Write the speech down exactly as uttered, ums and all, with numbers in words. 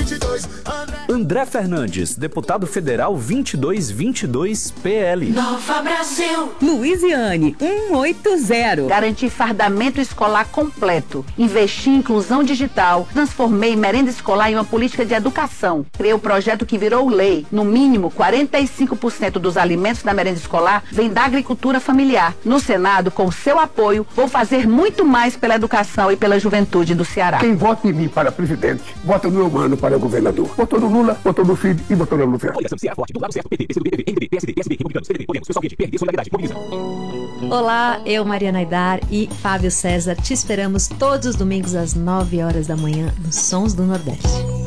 André Fernandes, deputado federal vinte e dois vinte e dois P L. Nova Brasil. Luiziane, cento e oitenta. Garantir fardamento escolar completo. Investir em inclusão digital. Transformei merenda escolar em uma política de educação. Criei um projeto que virou lei. No mínimo, quarenta e cinco por cento dos alimentos da merenda escolar vem da agricultura familiar. No Senado, com seu apoio, vou fazer muito mais pela educação e pela juventude do Ceará. Quem vota em mim para presidente, vota no meu mano para governador. Votou no Lula, votou no Filho e votou no Lula. Olá, eu, Mariana Aidar e Fábio César, te esperamos todos os domingos às nove horas da manhã nos Sons do Nordeste.